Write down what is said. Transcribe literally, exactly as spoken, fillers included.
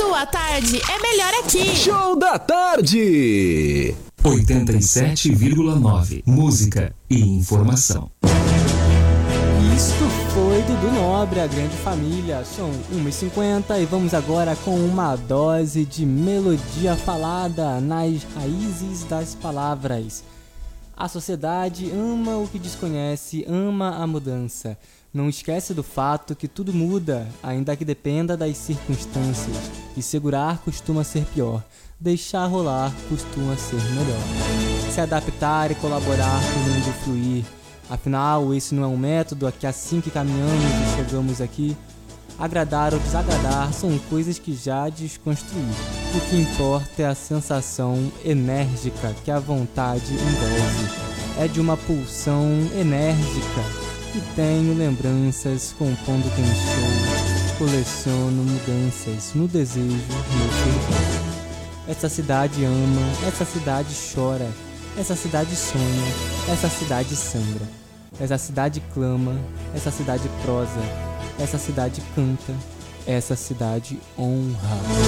sua tarde é melhor aqui. Show da Tarde. oitenta e sete vírgula nove. Música e informação. Isto foi Dudu Nobre, a grande família. São uma e cinquenta e vamos agora com uma dose de melodia falada nas raízes das palavras. A sociedade ama o que desconhece, ama a mudança. Não esquece do fato que tudo muda, ainda que dependa das circunstâncias. E segurar costuma ser pior. Deixar rolar costuma ser melhor. Se adaptar e colaborar para o mundo fluir. Afinal, esse não é um método que assim que caminhamos e chegamos aqui, agradar ou desagradar são coisas que já desconstruí. O que importa é a sensação enérgica que a vontade envolve. É de uma pulsão enérgica e tenho lembranças compondo com show, coleciono mudanças no desejo, no servidor. Essa cidade ama, essa cidade chora, essa cidade sonha, essa cidade sangra, essa cidade clama, essa cidade prosa, essa cidade canta, essa cidade honra.